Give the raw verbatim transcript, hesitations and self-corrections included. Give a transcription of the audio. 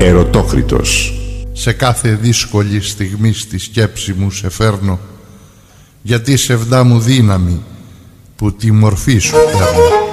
Ερωτόκριτος. Σε κάθε δύσκολη στιγμή στη σκέψη μου σε φέρνω, γιατί σεβδά μου δύναμη που τη μορφή σου παίρνω.